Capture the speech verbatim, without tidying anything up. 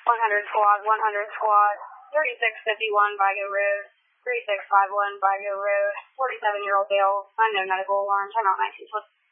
one hundred squad, one hundred squad, thirty-six fifty-one Vigo Road, three six five one Vigo Road, forty-seven-year-old male, unknown medical alarm, time out nineteen twenty.